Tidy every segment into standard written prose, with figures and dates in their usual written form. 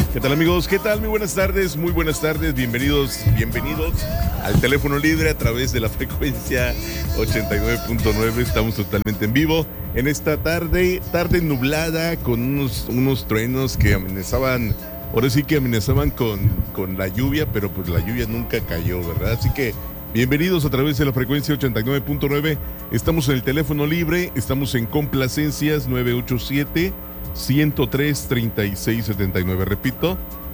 ¿Qué tal, amigos? ¿Qué tal? Muy buenas tardes, bienvenidos al teléfono libre a través de la frecuencia 89.9. Estamos totalmente en vivo en esta tarde nublada con unos truenos que amenazaban, ahora sí que amenazaban con la lluvia, pero pues la lluvia nunca cayó, ¿verdad? Así que bienvenidos a través de la frecuencia 89.9. Estamos en el teléfono libre, estamos en Complacencias 987-103-3679. Repito,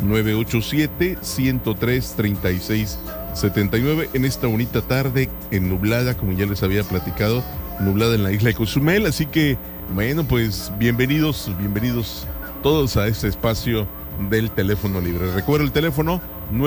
987-103-3679. En esta bonita tarde nublada, como ya les había platicado, nublada en la isla de Cozumel. Así que, bueno, pues bienvenidos todos a este espacio del teléfono libre. Recuerda el teléfono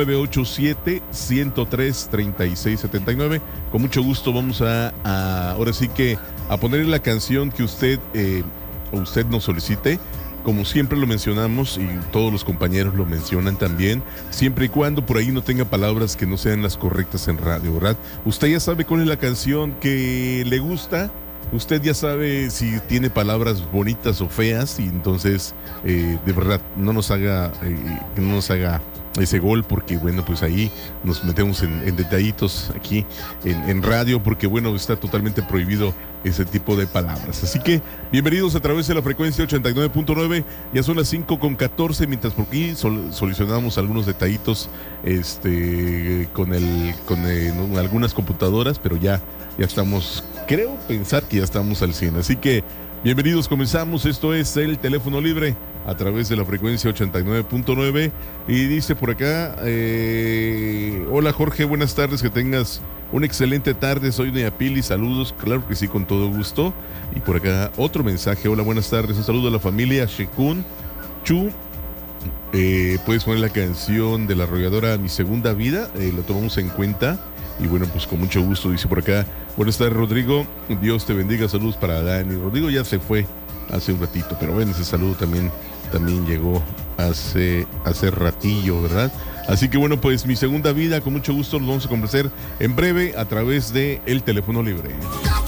987-103-3679. Con mucho gusto vamos a ahora sí que a ponerle la canción que usted nos solicite. Como siempre lo mencionamos y todos los compañeros lo mencionan también, siempre y cuando por ahí no tenga palabras que no sean las correctas en radio, ¿verdad? Usted ya sabe cuál es la canción que le gusta. Usted ya sabe si tiene palabras bonitas o feas, y entonces de verdad no nos haga ese gol, porque bueno, pues ahí nos metemos en detallitos aquí en radio, porque bueno, está totalmente prohibido ese tipo de palabras. Así que bienvenidos a través de la frecuencia 89.9. Ya son las 5:14, mientras por aquí solucionamos algunos detallitos con algunas computadoras, pero ya estamos, creo pensar que ya estamos al 100. Así que bienvenidos, comenzamos. Esto es el teléfono libre a través de la frecuencia 89.9. Y dice por acá, hola Jorge, buenas tardes, que tengas una excelente tarde. Soy de Apili, saludos. Claro que sí, con todo gusto. Y por acá otro mensaje, hola, buenas tardes, un saludo a la familia Shekun Chu. Puedes poner la canción de la arrolladora Mi Segunda Vida, la tomamos en cuenta. Y bueno, pues con mucho gusto, dice por acá, buenas tardes Rodrigo, Dios te bendiga, saludos para Dani. Rodrigo ya se fue hace un ratito, pero bueno, ese saludo también llegó hace ratillo, ¿verdad? Así que bueno, pues Mi Segunda Vida, con mucho gusto los vamos a complacer en breve a través de el teléfono libre.